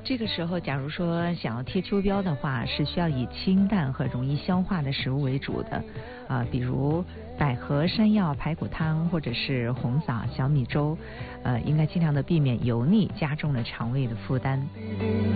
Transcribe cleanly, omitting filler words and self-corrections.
这个时候，假如说想要贴秋膘的话，是需要以清淡和容易消化的食物为主的，比如百合山药排骨汤或者是红枣小米粥，应该尽量的避免油腻，加重了肠胃的负担。